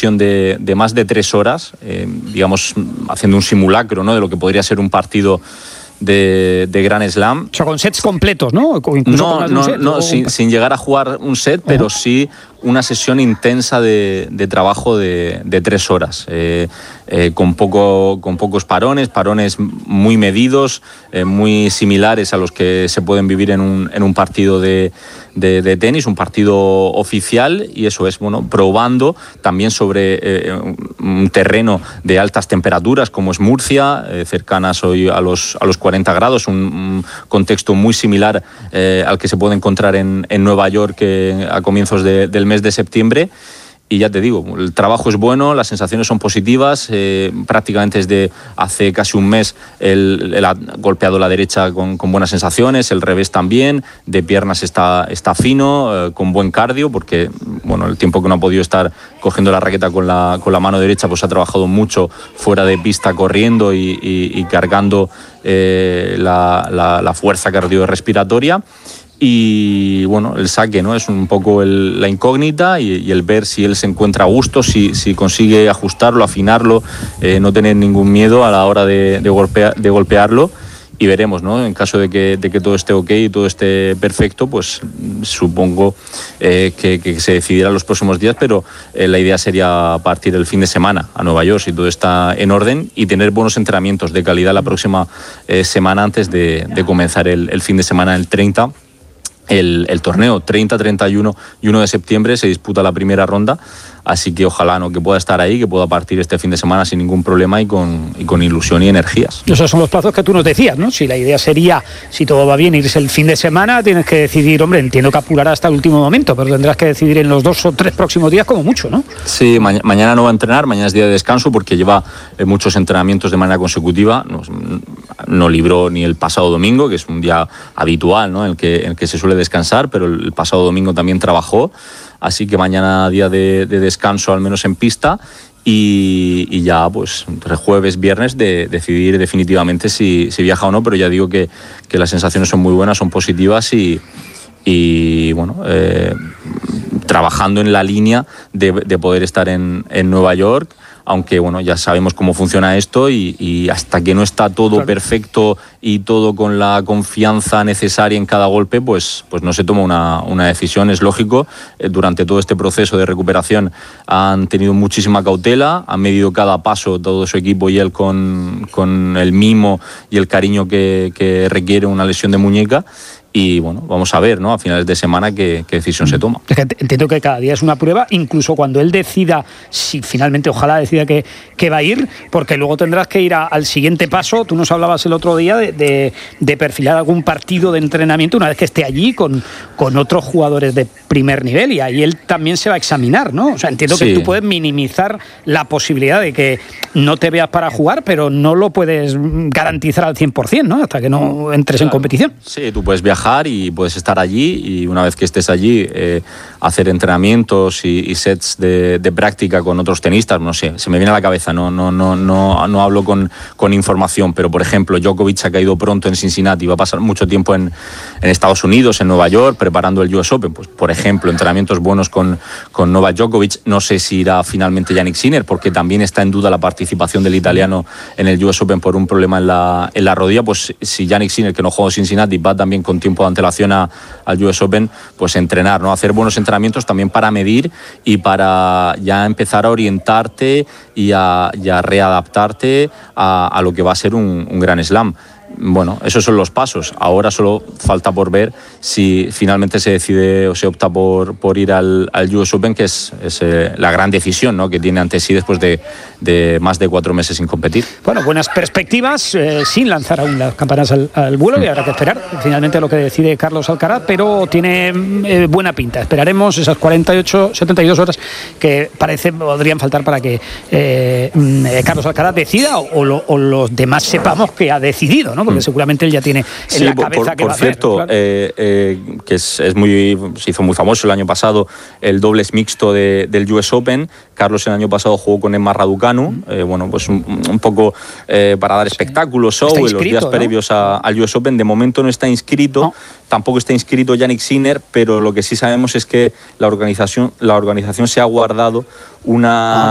sesión de más de 3 horas, digamos, haciendo un simulacro, ¿no?, de lo que podría ser un partido de Grand Slam. O sea, con sets completos, ¿no? Sin llegar a jugar un set, pero sí una sesión intensa de trabajo de 3 horas, con pocos parones muy medidos, muy similares a los que se pueden vivir en un partido de tenis, un partido oficial, y eso es, bueno, probando también sobre un terreno de altas temperaturas como es Murcia, cercanas hoy a los 40 grados, un contexto muy similar al que se puede encontrar en Nueva York a comienzos del mes de septiembre. Y ya te digo, el trabajo es bueno, las sensaciones son positivas, prácticamente desde hace casi un mes él ha golpeado la derecha con buenas sensaciones, el revés también, de piernas está fino, con buen cardio, porque bueno, el tiempo que no ha podido estar cogiendo la raqueta con la mano derecha, pues ha trabajado mucho fuera de pista corriendo y cargando la fuerza cardiorrespiratoria. Y bueno, el saque, ¿no?, es un poco la incógnita y el ver si él se encuentra a gusto, si consigue ajustarlo, afinarlo, no tener ningún miedo a la hora de golpearlo, y veremos, ¿no?, en caso de que todo esté ok y todo esté perfecto, pues supongo que se decidirá en los próximos días, pero la idea sería partir el fin de semana a Nueva York, si todo está en orden, y tener buenos entrenamientos de calidad la próxima semana antes de comenzar el fin de semana, el 30. El torneo 30, 31 y 1 de septiembre se disputa la primera ronda, así que ojalá, ¿no?, que pueda estar ahí, que pueda partir este fin de semana sin ningún problema y con ilusión y energías. Esos son los plazos que tú nos decías, ¿no? Si la idea sería, si todo va bien, irse el fin de semana, tienes que decidir, hombre, entiendo que apurará hasta el último momento, pero tendrás que decidir en los 2 o 3 próximos días como mucho, ¿no? Sí, mañana no va a entrenar, mañana es día de descanso porque lleva muchos entrenamientos de manera consecutiva. No libró ni el pasado domingo, que es un día habitual, ¿no?, en el que se suele descansar, pero el pasado domingo también trabajó, así que mañana día de descanso, al menos en pista, y ya pues entre jueves, viernes decidir definitivamente si viaja o no, pero ya digo que las sensaciones son muy buenas, son positivas y bueno, trabajando en la línea de poder estar en Nueva York, aunque bueno, ya sabemos cómo funciona esto y hasta que no está todo perfecto y todo con la confianza necesaria en cada golpe, pues no se toma una decisión, es lógico. Durante todo este proceso de recuperación han tenido muchísima cautela, han medido cada paso todo su equipo y él con el mimo y el cariño que requiere una lesión de muñeca. Y bueno, vamos a ver, ¿no?, a finales de semana qué decisión se toma. Es que entiendo que cada día es una prueba, incluso cuando él decida, si finalmente ojalá decida que va a ir, porque luego tendrás que ir al siguiente paso. Tú nos hablabas el otro día de perfilar algún partido de entrenamiento una vez que esté allí con otros jugadores de primer nivel, y ahí él también se va a examinar, ¿no? O sea, entiendo que tú puedes minimizar la posibilidad de que no te veas para jugar, pero no lo puedes garantizar al 100%, ¿no?, hasta que no entres en competición. Sí, tú puedes viajar y puedes estar allí, y una vez que estés allí hacer entrenamientos y sets de práctica con otros tenistas. No sé, se me viene a la cabeza, no hablo con información, pero por ejemplo Djokovic ha caído pronto en Cincinnati, va a pasar mucho tiempo en Estados Unidos, en Nueva York, preparando el US Open. Pues por ejemplo, entrenamientos buenos con Novak Djokovic. No sé si irá finalmente Jannik Sinner, porque también está en duda la participación del italiano en el US Open por un problema en la rodilla. Pues si Jannik Sinner, que no jugó en Cincinnati, va también con tiempo de antelación al US Open, pues entrenar, ¿no?, hacer buenos entrenamientos también para medir y para ya empezar a orientarte y a readaptarte a lo que va a ser un Grand Slam. Bueno, esos son los pasos. Ahora solo falta por ver si finalmente se decide o se opta por ir al US Open, que es la gran decisión, ¿no?, que tiene ante sí después de más de 4 meses sin competir. Bueno, buenas perspectivas, sin lanzar aún las campanas al vuelo, y habrá que esperar finalmente lo que decide Carlos Alcaraz, pero tiene buena pinta. Esperaremos esas 48, 72 horas que parece podrían faltar para que Carlos Alcaraz decida o los demás sepamos que ha decidido, ¿no? Porque seguramente él ya tiene en la cabeza que va a hacer. Por cierto, que se hizo muy famoso el año pasado el dobles mixto del US Open. Carlos el año pasado jugó con Emma Raducanu, bueno, pues un poco para dar espectáculo, show en los días previos al US Open. De momento no está inscrito, tampoco está inscrito Jannik Sinner, pero lo que sí sabemos es que la organización se ha guardado una